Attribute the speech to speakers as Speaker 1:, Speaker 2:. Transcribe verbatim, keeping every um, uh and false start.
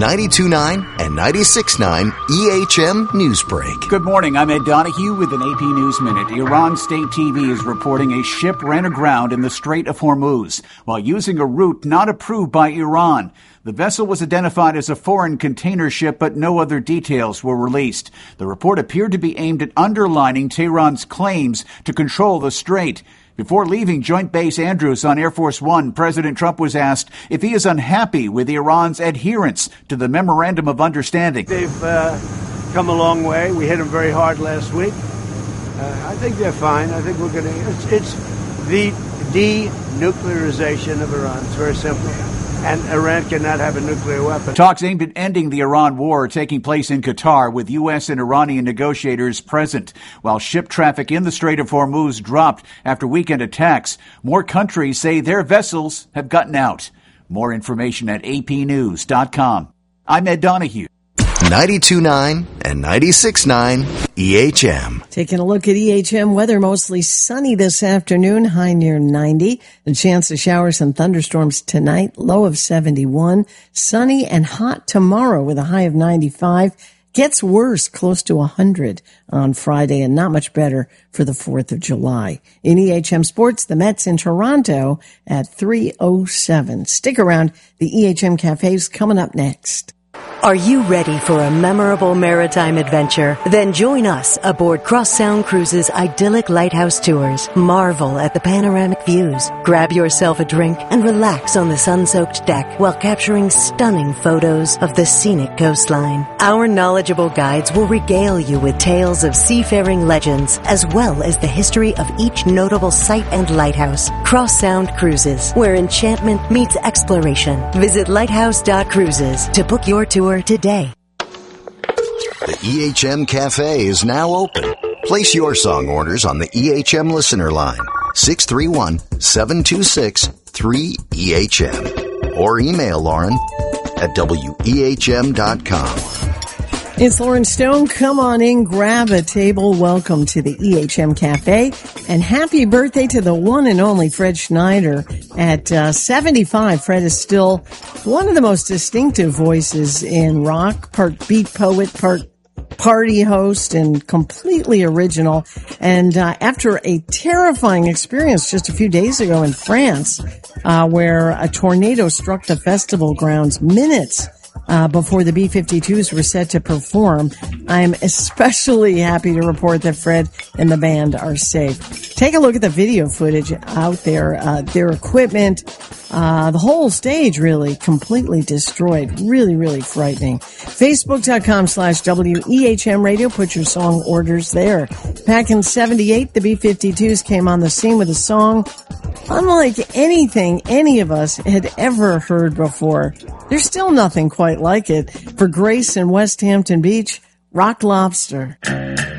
Speaker 1: ninety-two point nine and ninety-six point nine E H M Newsbreak.
Speaker 2: Good morning. I'm Ed Donahue with an A P News Minute. Iran State T V is reporting a ship ran aground in the Strait of Hormuz while using a route not approved by Iran. The vessel was identified as a foreign container ship, but no other details were released. The report appeared to be aimed at underlining Tehran's claims to control the strait. Before leaving Joint Base Andrews on Air Force One, President Trump was asked if he is unhappy with Iran's adherence to the Memorandum of Understanding.
Speaker 3: They've uh, come a long way. We hit them very hard last week. Uh, I think they're fine. I think we're going to... It's, it's the denuclearization of Iran. It's very simple. And Iran cannot have a nuclear weapon.
Speaker 2: Talks aimed at ending the Iran war are taking place in Qatar with U S and Iranian negotiators present. While ship traffic in the Strait of Hormuz dropped after weekend attacks, more countries say their vessels have gotten out. More information at A P news dot com. I'm Ed Donahue.
Speaker 1: ninety-two point nine and ninety-six point nine E H M.
Speaker 4: Taking a look at E H M weather, mostly sunny this afternoon, high near ninety. The chance of showers and thunderstorms tonight, low of seventy-one. Sunny and hot tomorrow with a high of ninety-five. Gets worse, close to one hundred on Friday, and not much better for the fourth of July. In E H M Sports, the Mets in Toronto at three oh seven. Stick around. The E H M Cafe is coming up next.
Speaker 5: Are you ready for a memorable maritime adventure? Then join us aboard Cross Sound Cruises' idyllic lighthouse tours. Marvel at the panoramic views. Grab yourself a drink and relax on the sun-soaked deck while capturing stunning photos of the scenic coastline. Our knowledgeable guides will regale you with tales of seafaring legends as well as the history of each notable site and lighthouse. Cross Sound Cruises, where enchantment meets exploration. Visit lighthouse dot cruises to book your tour today.
Speaker 1: The E H M Cafe is now open. Place your song orders on the E H M listener line, six three one, seven two six, three E H M, or email Lauren at W E H M dot com.
Speaker 4: It's Lauren Stone. Come on in, grab a table. Welcome to the E H M Cafe. And happy birthday to the one and only Fred Schneider. At uh, seventy-five, Fred is still one of the most distinctive voices in rock, part beat poet, part party host, and completely original. And uh, after a terrifying experience just a few days ago in France, uh, where a tornado struck the festival grounds minutes Uh, before the B fifty-twos were set to perform, I'm especially happy to report that Fred and the band are safe. Take a look at the video footage out there. Uh, their equipment, uh, the whole stage really completely destroyed. Really, really frightening. Facebook.com slash WEHM Radio. Put your song orders there. Back in seventy-eight, the B fifty-twos came on the scene with a song unlike anything any of us had ever heard before. There's still nothing quite like it. For Grace in West Hampton Beach, Rock Lobster.